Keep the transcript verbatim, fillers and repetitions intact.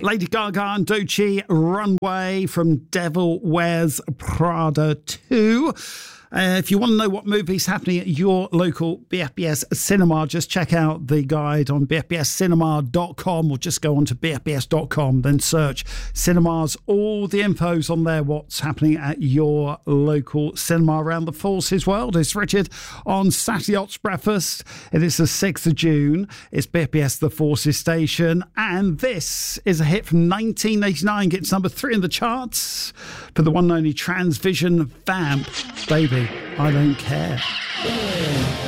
Lady Gaga and Doechii, Runway from Devil Wears Prada two. Uh, if you want to know what movie's happening at your local B F B S cinema, just check out the guide on b f b s cinema dot com or just go on to b f b s dot com, then search cinemas. All the info's on there, what's happening at your local cinema around the Forces world. It's Richard on Saturday Ots Breakfast. It is the sixth of June. It's B F B S The Forces station, and this is a hit from nineteen eighty-nine. Gets number three in the charts for the one and only Transvision Vamp. Baby, I don't care.